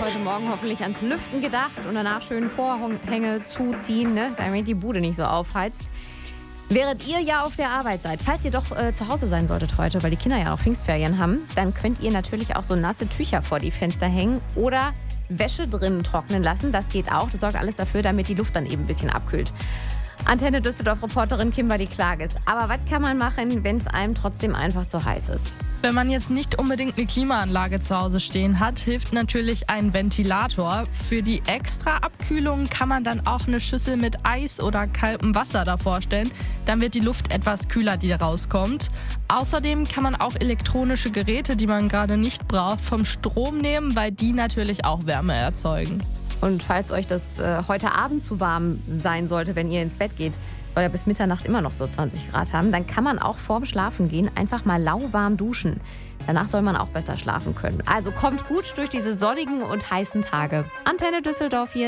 heute Morgen hoffentlich ans Lüften gedacht und danach schön Vorhänge zuziehen, ne, damit die Bude nicht so aufheizt. Während ihr ja auf der Arbeit seid, falls ihr doch zu Hause sein solltet heute, weil die Kinder ja noch Pfingstferien haben, dann könnt ihr natürlich auch so nasse Tücher vor die Fenster hängen oder Wäsche drinnen trocknen lassen. Das geht auch. Das sorgt alles dafür, damit die Luft dann eben ein bisschen abkühlt. Antenne Düsseldorf-Reporterin Kimberly Klages. Aber was kann man machen, wenn es einem trotzdem einfach zu heiß ist? Wenn man jetzt nicht unbedingt eine Klimaanlage zu Hause stehen hat, hilft natürlich ein Ventilator. Für die extra Abkühlung kann man dann auch eine Schüssel mit Eis oder kaltem Wasser davor stellen. Dann wird die Luft etwas kühler, die rauskommt. Außerdem kann man auch elektronische Geräte, die man gerade nicht braucht, vom Strom nehmen, weil die natürlich auch Wärme erzeugen. Und falls euch das heute Abend zu warm sein sollte, wenn ihr ins Bett geht, soll ja bis Mitternacht immer noch so 20 Grad haben, dann kann man auch vorm Schlafengehen einfach mal lauwarm duschen. Danach soll man auch besser schlafen können. Also kommt gut durch diese sonnigen und heißen Tage. Antenne Düsseldorf hier.